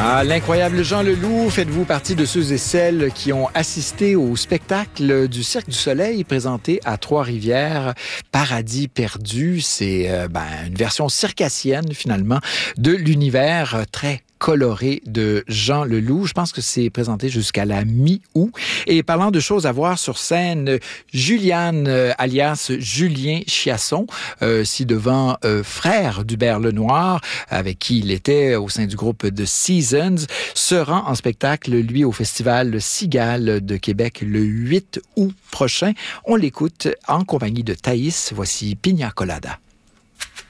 Ah, l'incroyable Jean Leloup, faites-vous partie de ceux et celles qui ont assisté au spectacle du Cirque du Soleil présenté à Trois-Rivières, Paradis perdu? C'est une version circassienne, finalement, de l'univers très coloré de Jean Leloup. Je pense que c'est présenté jusqu'à la mi-août. Et parlant de choses à voir sur scène, Juliane, alias Julien Chiasson, ci-devant frère d'Hubert Lenoir, avec qui il était au sein du groupe The Seasons, se rend en spectacle, lui, au Festival Cigale de Québec le 8 août prochain. On l'écoute en compagnie de Thaïs. Voici Pina Colada.